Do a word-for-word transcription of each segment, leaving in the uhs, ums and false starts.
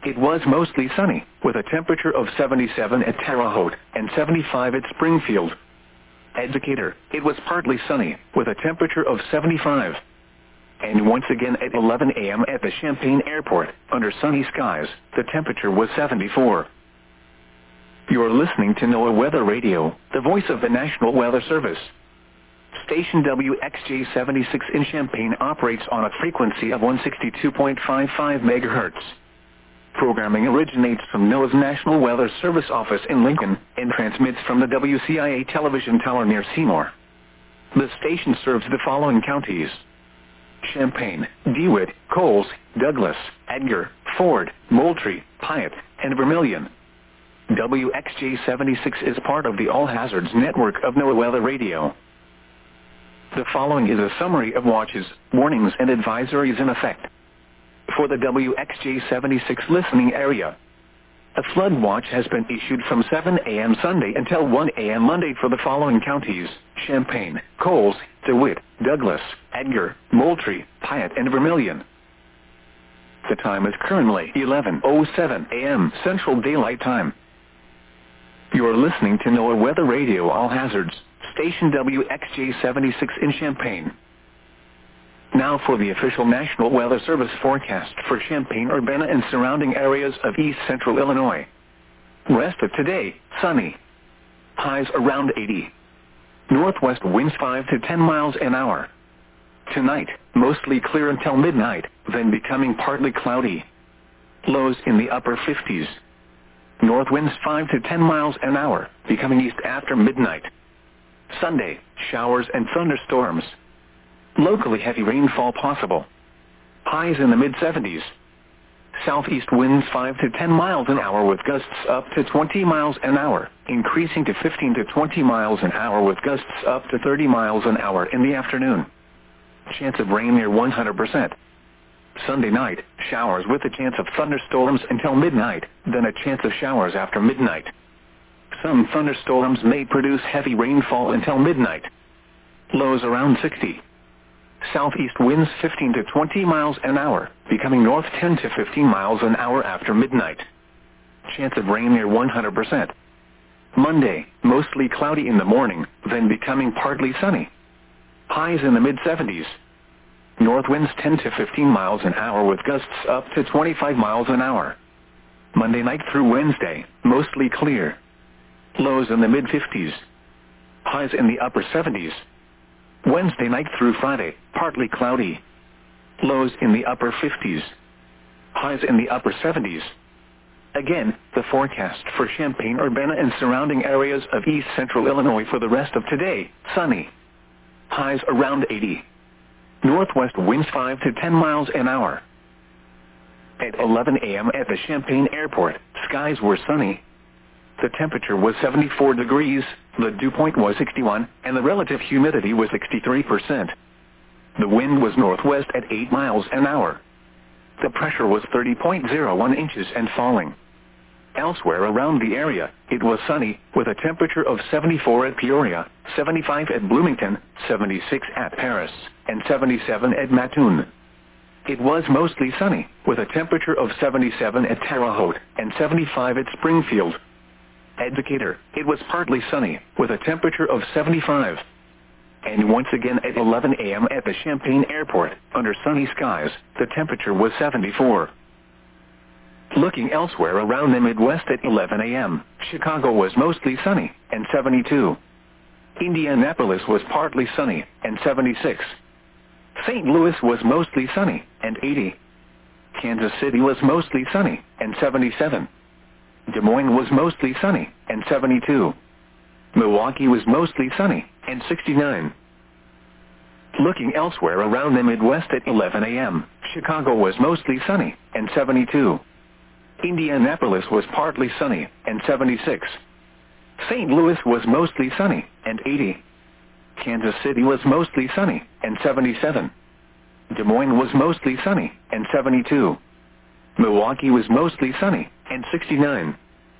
It was mostly sunny, with a temperature of seventy-seven at Terre Haute and seventy-five at Springfield. Educator, it was partly sunny, with a temperature of seventy-five. And once again at eleven a m at the Champaign Airport, under sunny skies, the temperature was seventy-four. You're listening to NOAA Weather Radio, the voice of the National Weather Service. Station W X J seventy-six in Champaign operates on a frequency of one sixty-two point five five megahertz. Programming originates from NOAA's National Weather Service office in Lincoln and transmits from the W C I A television tower near Seymour. The station serves the following counties: Champaign, DeWitt, Coles, Douglas, Edgar, Ford, Moultrie, Piatt, and Vermilion. W X J seventy-six is part of the All Hazards network of NOAA Weather Radio. The following is a summary of watches, warnings, and advisories in effect. For the W X J seventy-six listening area, a flood watch has been issued from seven a m Sunday until one a m Monday for the following counties: Champaign, Coles, DeWitt, Douglas, Edgar, Moultrie, Piatt, and Vermilion. The time is currently eleven oh seven a m Central Daylight Time. You're listening to NOAA Weather Radio All Hazards, Station W X J seventy-six in Champaign. Now for the official National Weather Service forecast for Champaign-Urbana and surrounding areas of east central Illinois. Rest of today, sunny. Highs around eighty. Northwest winds five to ten miles an hour. Tonight, mostly clear until midnight, then becoming partly cloudy. Lows in the upper fifties. North winds five to ten miles an hour, becoming east after midnight. Sunday, showers and thunderstorms. Locally heavy rainfall possible. Highs in the mid seventies. Southeast winds five to ten miles an hour with gusts up to twenty miles an hour, increasing to fifteen to twenty miles an hour with gusts up to thirty miles an hour in the afternoon. Chance of rain near one hundred percent. Sunday night, showers with a chance of thunderstorms until midnight, then a chance of showers after midnight. Some thunderstorms may produce heavy rainfall until midnight. Lows around sixty. Southeast winds fifteen to twenty miles an hour, becoming north ten to fifteen miles an hour after midnight. Chance of rain near one hundred percent. Monday, mostly cloudy in the morning, then becoming partly sunny. Highs in the mid seventies. North winds ten to fifteen miles an hour with gusts up to twenty-five miles an hour. Monday night through Wednesday, mostly clear. Lows in the mid fifties. Highs in the upper seventies. Wednesday night through Friday, partly cloudy. Lows in the upper fifties. Highs in the upper seventies. Again, the forecast for Champaign-Urbana and surrounding areas of east central Illinois for the rest of today: sunny. Highs around eighty. Northwest winds five to ten miles an hour. At eleven a m at the Champaign Airport, skies were sunny. The temperature was seventy-four degrees, the dew point was sixty-one, and the relative humidity was sixty-three percent. The wind was northwest at eight miles an hour. The pressure was thirty point zero one inches and falling. Elsewhere around the area, it was sunny, with a temperature of seventy-four at Peoria, seventy-five at Bloomington, seventy-six at Paris, and seventy-seven at Mattoon. It was mostly sunny, with a temperature of seventy-seven at Terre Haute and seventy-five at Springfield. Decatur, it was partly sunny, with a temperature of seventy-five. And once again at eleven a m at the Champaign Airport, under sunny skies, the temperature was seventy-four. Looking elsewhere around the Midwest at eleven a m, Chicago was mostly sunny, and seventy-two. Indianapolis was partly sunny, and seventy-six. Saint Louis was mostly sunny, and eighty. Kansas City was mostly sunny, and seventy-seven. Des Moines was mostly sunny, and seventy-two. Milwaukee was mostly sunny, and sixty-nine. Looking elsewhere around the Midwest at eleven a m, Chicago was mostly sunny, and seventy-two. Indianapolis was partly sunny, and seventy-six. Saint Louis was mostly sunny, and eighty. Kansas City was mostly sunny, and seventy-seven. Des Moines was mostly sunny, and seventy-two. Milwaukee was mostly sunny, and sixty-nine.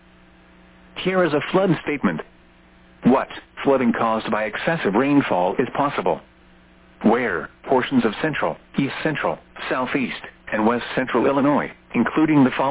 Here is a flood statement. What flooding caused by excessive rainfall is possible? Where portions of central, east central, southeast, and west central Illinois, including the following